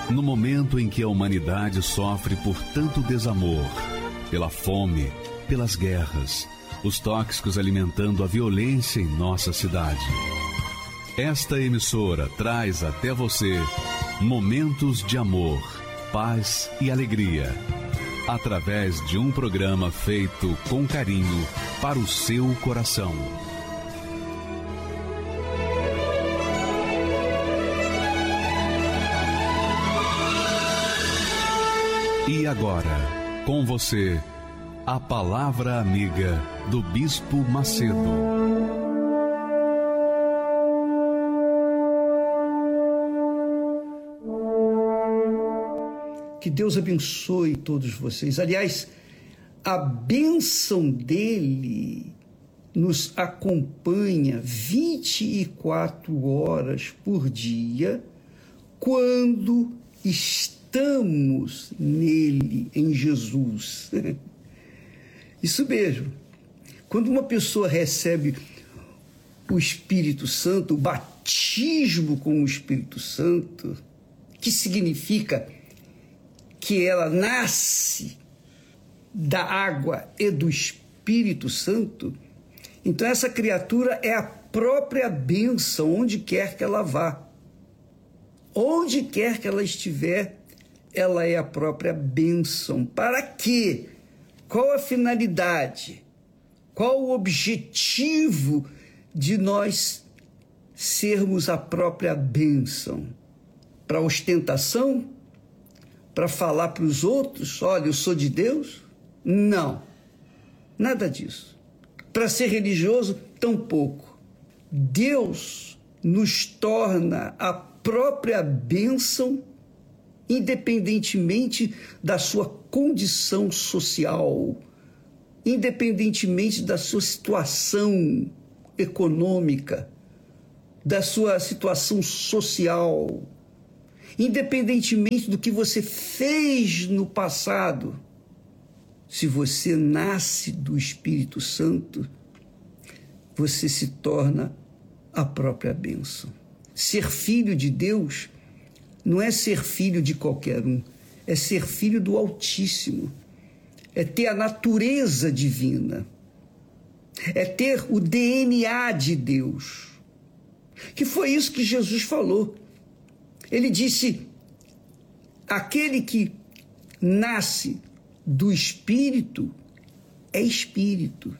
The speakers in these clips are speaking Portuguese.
No momento em que a humanidade sofre por tanto desamor, pela fome, pelas guerras, os tóxicos alimentando a violência em nossa cidade. Esta emissora traz até você momentos de amor, paz e alegria, através de um programa feito com carinho para o seu coração. E agora, com você, a Palavra Amiga do Bispo Macedo. Que Deus abençoe todos vocês. Aliás, a bênção dele nos acompanha 24 horas por dia quando estamos nele, em Jesus. Isso mesmo. Quando uma pessoa recebe o Espírito Santo, o batismo com o Espírito Santo, que significa que ela nasce da água e do Espírito Santo, então essa criatura é a própria bênção onde quer que ela vá. Onde quer que ela estiver, ela é a própria bênção. Para quê? Qual a finalidade? Qual o objetivo de nós sermos a própria bênção? Para ostentação? Para falar para os outros, olha, eu sou de Deus? Não, nada disso. Para ser religioso, tampouco. Deus nos torna a própria bênção, independentemente da sua condição social, independentemente da sua situação econômica, da sua situação social, independentemente do que você fez no passado. Se você nasce do Espírito Santo, você se torna a própria bênção. Ser filho de Deus não é ser filho de qualquer um, é ser filho do Altíssimo, é ter a natureza divina, é ter o DNA de Deus, que foi isso que Jesus falou. Ele disse: aquele que nasce do Espírito é Espírito.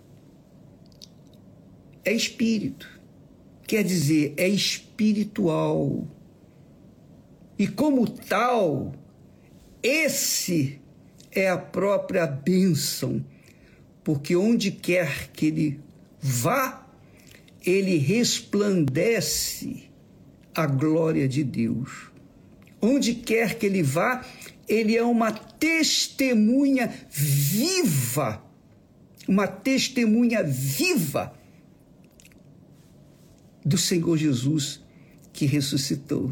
É Espírito. Quer dizer, é espiritual. E como tal, esse é a própria bênção, porque onde quer que ele vá, ele resplandece a glória de Deus. Onde quer que ele vá, ele é uma testemunha viva, do Senhor Jesus que ressuscitou.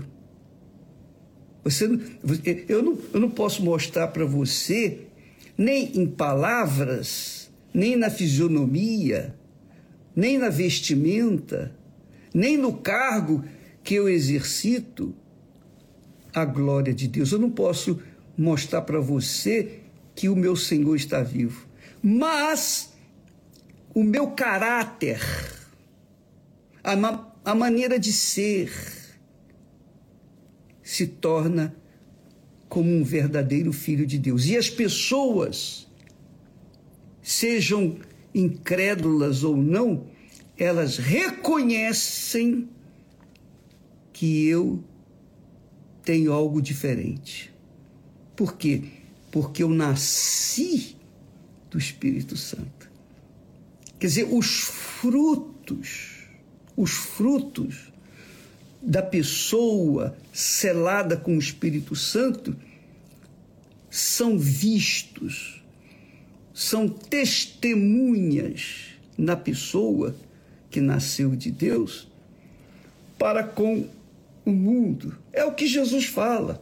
Eu não posso mostrar para você, nem em palavras, nem na fisionomia, nem na vestimenta, nem no cargo que eu exercito, a glória de Deus. Eu não posso mostrar para você que o meu Senhor está vivo, mas o meu caráter, a maneira de ser, se torna como um verdadeiro filho de Deus. E as pessoas, sejam incrédulas ou não, elas reconhecem que eu tenho algo diferente. Por quê? Porque eu nasci do Espírito Santo. Quer dizer, os frutos da pessoa selada com o Espírito Santo são vistos, são testemunhas na pessoa que nasceu de Deus para com o mundo. É o que Jesus fala.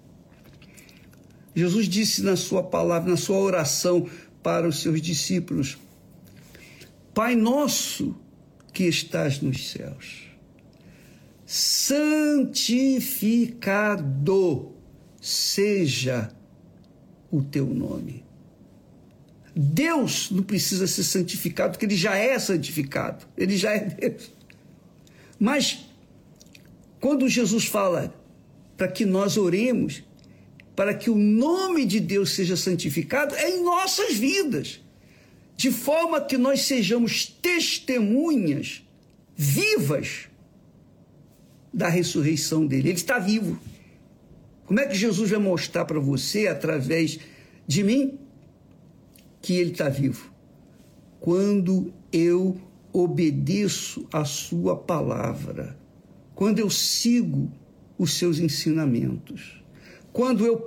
Jesus disse na sua palavra, na sua oração para os seus discípulos: Pai nosso que estás nos céus, santificado seja o teu nome. Deus não precisa ser santificado, porque ele já é santificado, ele já é Deus. Mas quando Jesus fala para que nós oremos, para que o nome de Deus seja santificado, é em nossas vidas, de forma que nós sejamos testemunhas vivas da ressurreição dele. Ele está vivo. Como é que Jesus vai mostrar para você, através de mim, que ele está vivo? Quando eu obedeço a sua palavra, quando eu sigo os seus ensinamentos, quando eu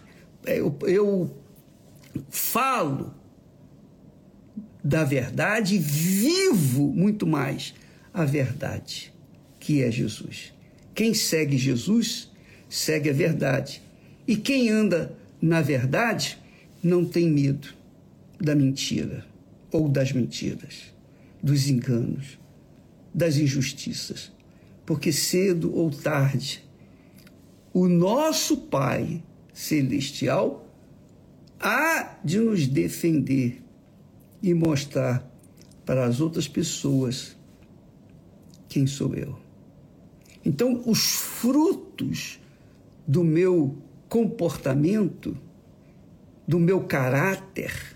falo da verdade e vivo muito mais a verdade, que é Jesus. Quem segue Jesus, segue a verdade. E quem anda na verdade, não tem medo da mentira ou das mentiras, dos enganos, das injustiças. Porque cedo ou tarde, o nosso Pai Celestial há de nos defender e mostrar para as outras pessoas quem sou eu. Então, os frutos do meu comportamento, do meu caráter,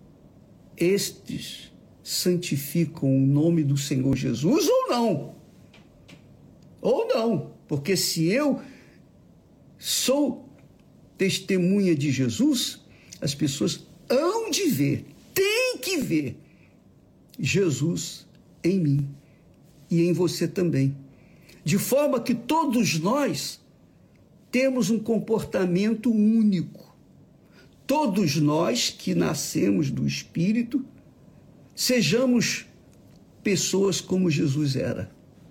estes santificam o nome do Senhor Jesus ou não? Ou não, porque se eu sou testemunha de Jesus, as pessoas hão de ver, têm que ver Jesus em mim e em você também. De forma que todos nós temos um comportamento único. Todos nós que nascemos do Espírito, sejamos pessoas como Jesus era.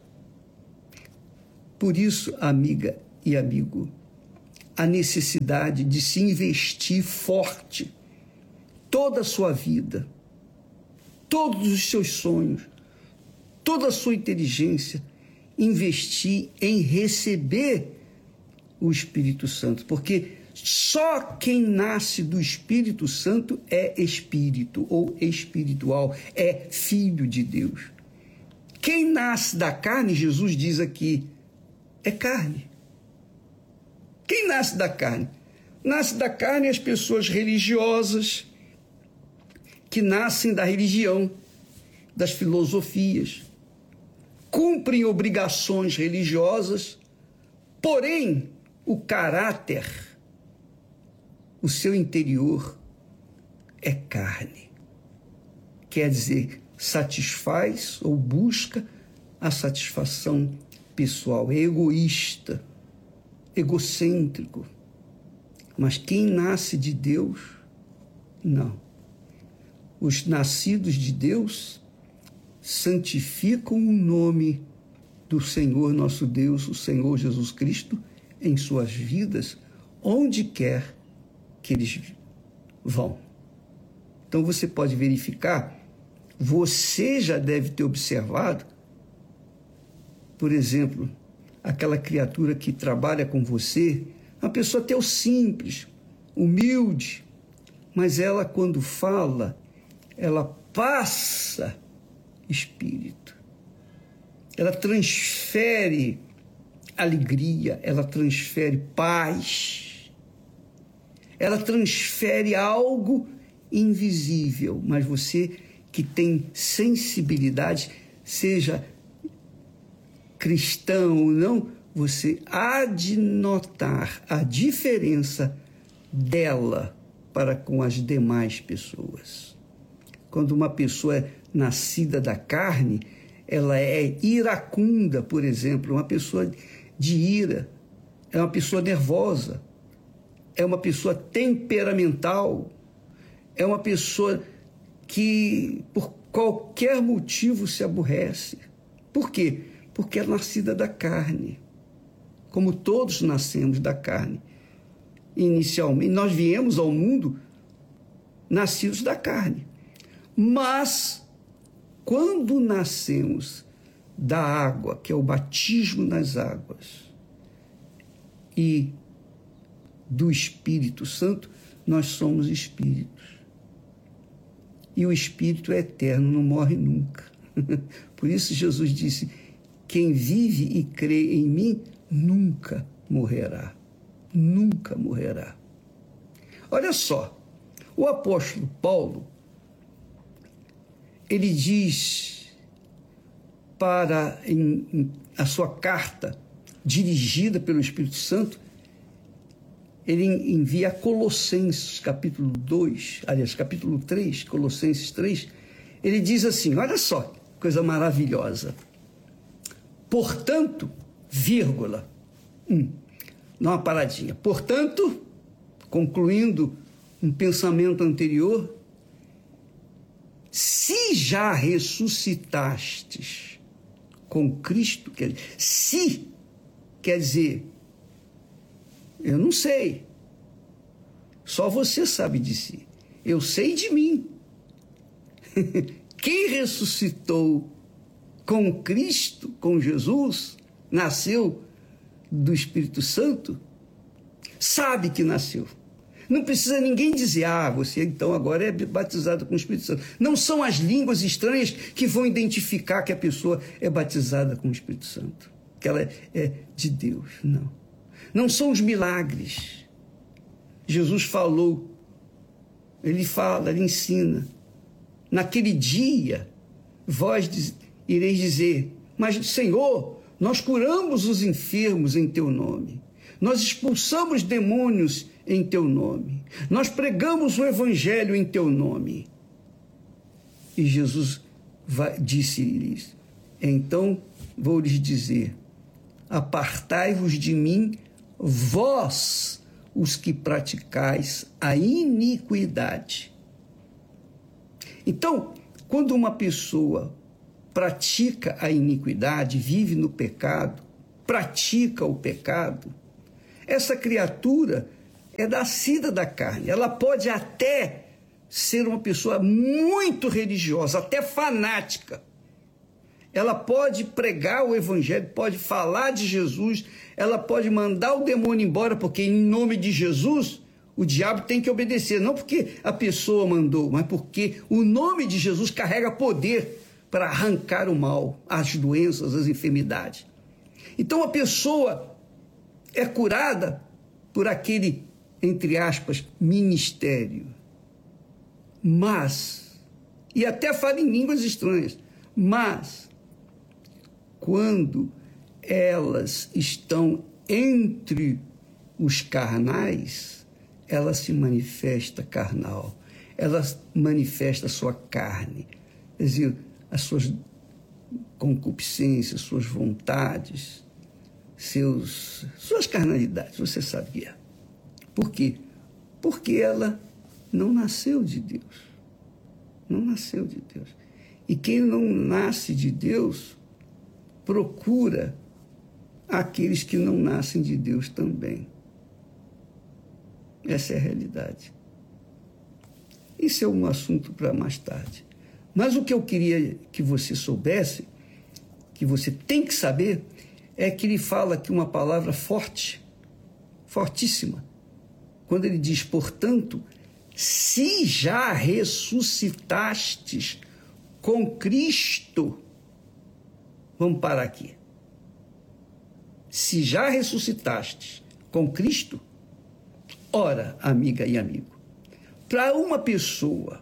Por isso, amiga e amigo, a necessidade de se investir forte toda a sua vida, todos os seus sonhos, toda a sua inteligência, investir em receber o Espírito Santo, porque só quem nasce do Espírito Santo é espírito ou espiritual, é filho de Deus. Quem nasce da carne, Jesus diz aqui, é carne. Quem nasce da carne? Nasce da carne as pessoas religiosas, que nascem da religião, das filosofias, cumprem obrigações religiosas, porém, o caráter, o seu interior é carne. Quer dizer, satisfaz ou busca a satisfação pessoal, é egoísta, egocêntrico. Mas quem nasce de Deus, não. Os nascidos de Deus santificam o nome do Senhor nosso Deus, o Senhor Jesus Cristo, em suas vidas, onde quer que eles vão. Então você pode verificar, você já deve ter observado, por exemplo, aquela criatura que trabalha com você, uma pessoa até simples, humilde, mas ela, quando fala, ela passa espírito. Ela transfere alegria, ela transfere paz, ela transfere algo invisível, mas você que tem sensibilidade, seja cristão ou não, você há de notar a diferença dela para com as demais pessoas. Quando uma pessoa é nascida da carne, ela é iracunda, por exemplo, uma pessoa de ira, é uma pessoa nervosa, é uma pessoa temperamental, é uma pessoa que por qualquer motivo se aborrece. Por quê? Porque é nascida da carne, como todos nascemos da carne. Inicialmente, nós viemos ao mundo nascidos da carne. Mas, quando nascemos da água, que é o batismo nas águas, e do Espírito Santo, nós somos espíritos. E o Espírito é eterno, não morre nunca. Por isso Jesus disse, quem vive e crê em mim, nunca morrerá. Nunca morrerá. Olha só, o apóstolo Paulo, ele diz em a sua carta, dirigida pelo Espírito Santo, ele envia a Colossenses, capítulo 3, Colossenses 3, ele diz assim, olha só, coisa maravilhosa. Portanto, vírgula, dá uma paradinha. Portanto, concluindo um pensamento anterior, se já ressuscitastes com Cristo, quer dizer, eu não sei, só você sabe de si, eu sei de mim. Quem ressuscitou com Cristo, com Jesus, nasceu do Espírito Santo, sabe que nasceu. Não precisa ninguém dizer, você então agora é batizado com o Espírito Santo. Não são as línguas estranhas que vão identificar que a pessoa é batizada com o Espírito Santo, que ela é de Deus, não. Não são os milagres. Jesus falou, ele ensina. Naquele dia, vós ireis dizer, mas Senhor, nós curamos os enfermos em teu nome. Nós expulsamos demônios em teu nome. Nós pregamos o evangelho em teu nome. E Jesus disse-lhes, então vou lhes dizer, apartai-vos de mim, vós, os que praticais a iniquidade. Então, quando uma pessoa pratica a iniquidade, vive no pecado, pratica o pecado, essa criatura é nascida da carne. Ela pode até ser uma pessoa muito religiosa, até fanática. Ela pode pregar o evangelho, pode falar de Jesus, ela pode mandar o demônio embora, porque em nome de Jesus o diabo tem que obedecer, não porque a pessoa mandou, mas porque o nome de Jesus carrega poder para arrancar o mal, as doenças, as enfermidades. Então a pessoa é curada por aquele, entre aspas, ministério. Mas, e até fala em línguas estranhas, mas quando elas estão entre os carnais, ela se manifesta carnal, ela manifesta a sua carne, quer dizer, as suas concupiscências, suas vontades, suas carnalidades, você sabe que é. Por quê? Porque ela não nasceu de Deus. Não nasceu de Deus. E quem não nasce de Deus procura aqueles que não nascem de Deus também. Essa é a realidade. Isso é um assunto para mais tarde. Mas o que eu queria que você soubesse, que você tem que saber, é que ele fala aqui uma palavra forte, fortíssima. Quando ele diz, portanto, se já ressuscitastes com Cristo, vamos parar aqui. Se já ressuscitastes com Cristo, ora, amiga e amigo, para uma pessoa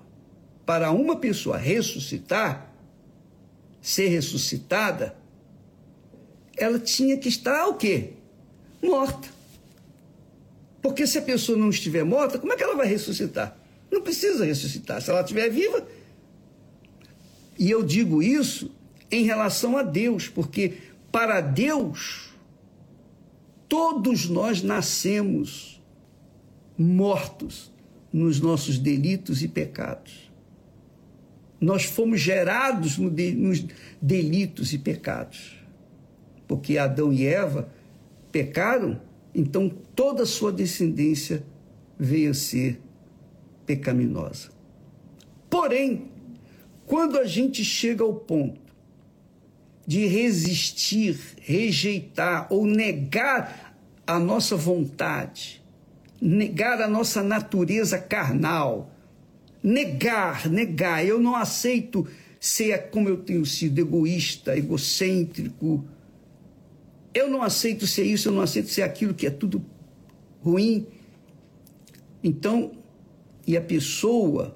ressuscitar, ser ressuscitada, ela tinha que estar o quê? Morta. Porque se a pessoa não estiver morta, como é que ela vai ressuscitar? Não precisa ressuscitar. Se ela estiver viva. E eu digo isso em relação a Deus, porque para Deus, todos nós nascemos mortos nos nossos delitos e pecados. Nós fomos gerados nos delitos e pecados. Porque Adão e Eva pecaram, então toda a sua descendência veio a ser pecaminosa. Porém, quando a gente chega ao ponto de resistir, rejeitar ou negar a nossa vontade, negar a nossa natureza carnal. Negar. Eu não aceito ser como eu tenho sido, egoísta, egocêntrico. Eu não aceito ser isso, eu não aceito ser aquilo que é tudo ruim. Então, e a pessoa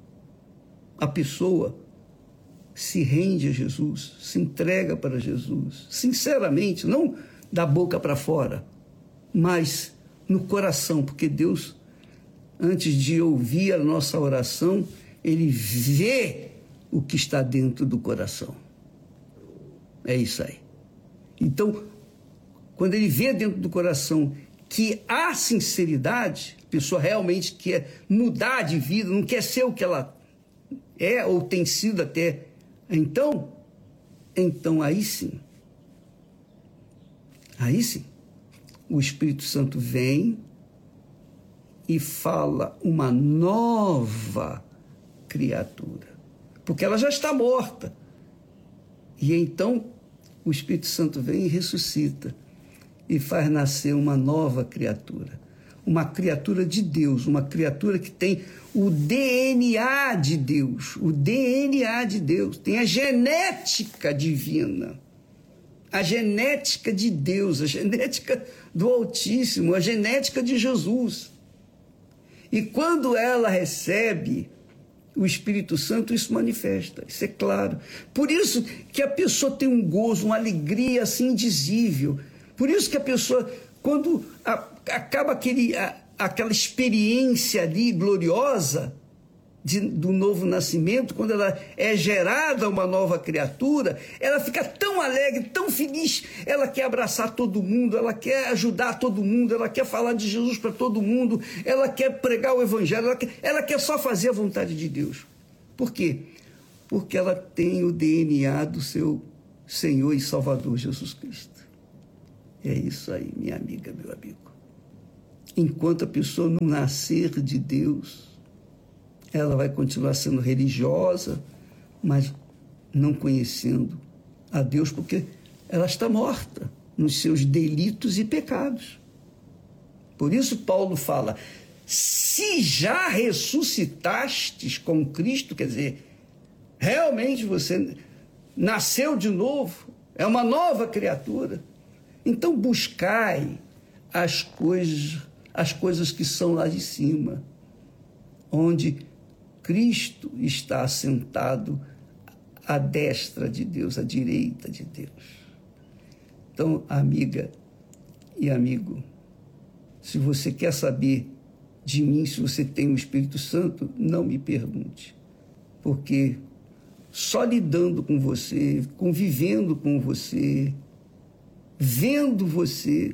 se rende a Jesus, se entrega para Jesus, sinceramente, não da boca para fora, mas no coração, porque Deus, antes de ouvir a nossa oração, Ele vê o que está dentro do coração. É isso aí. Então, quando Ele vê dentro do coração que há sinceridade, a pessoa realmente quer mudar de vida, não quer ser o que ela é ou tem sido até então aí sim, o Espírito Santo vem e fala uma nova criatura, porque ela já está morta. E então o Espírito Santo vem e ressuscita e faz nascer uma nova criatura, uma criatura de Deus, uma criatura que tem o DNA de Deus, tem a genética divina, a genética de Deus, a genética do Altíssimo, a genética de Jesus. E quando ela recebe o Espírito Santo, isso manifesta, isso é claro. Por isso que a pessoa tem um gozo, uma alegria assim indizível. Por isso que a pessoa, quando acaba aquela experiência ali gloriosa do novo nascimento, quando ela é gerada uma nova criatura, ela fica tão alegre, tão feliz, ela quer abraçar todo mundo, ela quer ajudar todo mundo, ela quer falar de Jesus para todo mundo, ela quer pregar o Evangelho, ela quer só fazer a vontade de Deus. Por quê? Porque ela tem o DNA do seu Senhor e Salvador Jesus Cristo. É isso aí, minha amiga, meu amigo. Enquanto a pessoa não nascer de Deus, ela vai continuar sendo religiosa, mas não conhecendo a Deus, porque ela está morta nos seus delitos e pecados. Por isso Paulo fala, se já ressuscitastes com Cristo, quer dizer, realmente você nasceu de novo, é uma nova criatura. Então buscai as coisas que são lá de cima, onde Cristo está assentado à destra de Deus, à direita de Deus. Então, amiga e amigo, se você quer saber de mim, se você tem o Espírito Santo, não me pergunte, porque só lidando com você, convivendo com você, vendo você,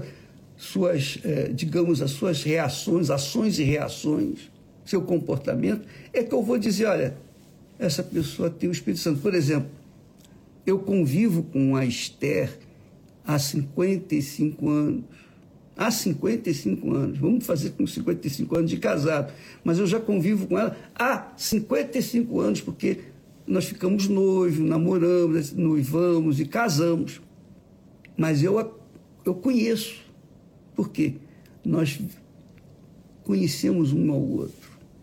digamos, as suas reações, ações e reações, seu comportamento, é que eu vou dizer, olha, essa pessoa tem o Espírito Santo. Por exemplo, eu convivo com a Esther há 55 anos. Há 55 anos. Vamos fazer com 55 anos de casado. Mas eu já convivo com ela há 55 anos, porque nós ficamos noivos, namoramos, noivamos e casamos. Mas eu conheço. Por quê? Nós conhecemos um ao outro.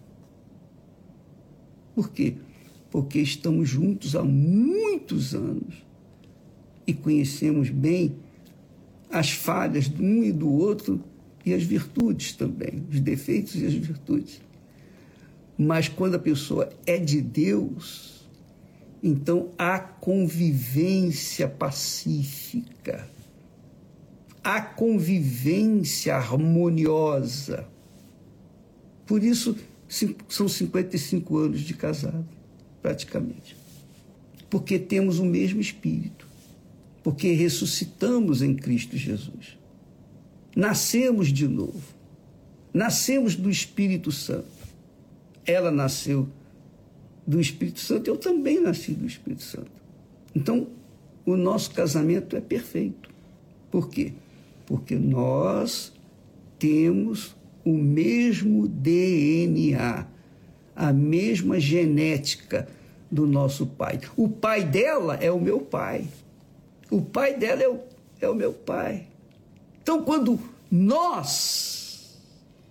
Por quê? Porque estamos juntos há muitos anos e conhecemos bem as falhas de um e do outro e as virtudes também, os defeitos e as virtudes. Mas quando a pessoa é de Deus, então há convivência pacífica, há convivência harmoniosa. Por isso, são 55 anos de casado, praticamente. Porque temos o mesmo Espírito. Porque ressuscitamos em Cristo Jesus. Nascemos de novo. Nascemos do Espírito Santo. Ela nasceu do Espírito Santo, eu também nasci do Espírito Santo. Então, o nosso casamento é perfeito. Por quê? Porque nós temos o mesmo DNA, a mesma genética do nosso pai. O pai dela é o meu pai. O pai dela é o meu pai. Então, quando nós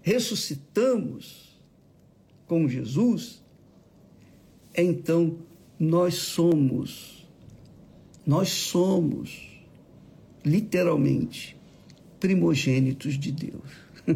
ressuscitamos com Jesus, então nós somos literalmente primogênitos de Deus.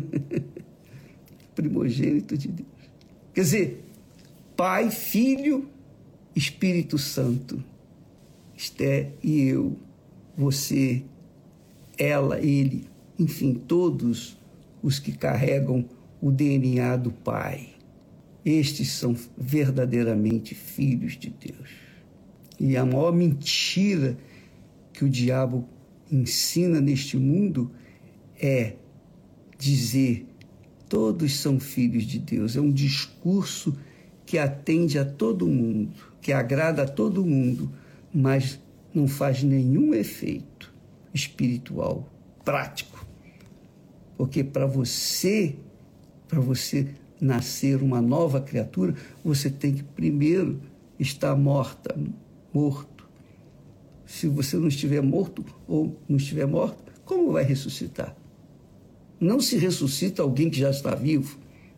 Primogênitos de Deus. Quer dizer, Pai, Filho, Espírito Santo. Esté e eu, você, ela, ele, enfim, todos os que carregam o DNA do Pai. Estes são verdadeiramente filhos de Deus. E a maior mentira que o diabo ensina neste mundo é dizer todos são filhos de Deus. É um discurso que atende a todo mundo, que agrada a todo mundo, mas não faz nenhum efeito espiritual, prático. Porque para você nascer uma nova criatura, você tem que primeiro estar morto. Se você não estiver morto ou não estiver morto, como vai ressuscitar? Não se ressuscita alguém que já está vivo,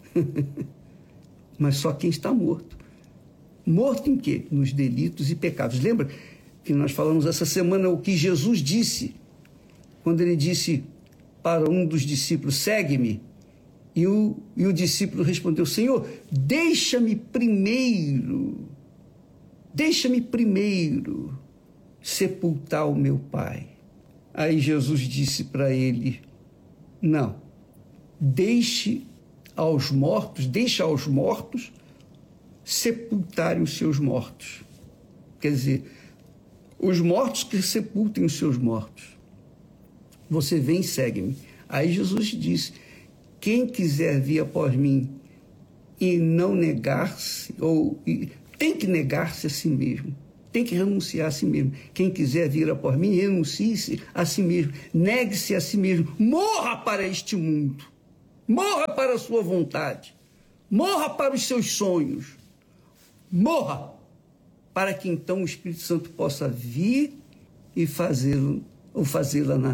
mas só quem está morto. Morto em quê? Nos delitos e pecados. Lembra que nós falamos essa semana o que Jesus disse, quando ele disse para um dos discípulos, segue-me, e o discípulo respondeu, Senhor, deixa-me primeiro sepultar o meu pai. Aí Jesus disse para ele, não, deixa aos mortos sepultarem os seus mortos. Quer dizer, os mortos que sepultem os seus mortos. Você vem e segue-me. Aí Jesus disse, quem quiser vir após mim e não negar-se, tem que negar-se a si mesmo, tem que renunciar a si mesmo. Quem quiser vir após mim, renuncie-se a si mesmo, negue-se a si mesmo, morra para este mundo, morra para a sua vontade, morra para os seus sonhos, morra para que então o Espírito Santo possa vir e fazê-la